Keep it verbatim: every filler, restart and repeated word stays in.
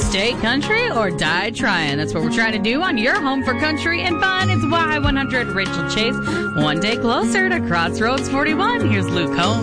Stay country or die trying. That's what we're trying to do on your home for country and fun. It's Y one hundred Rachel Chase. One day closer to Crossroads forty-one. Here's Luke Combs.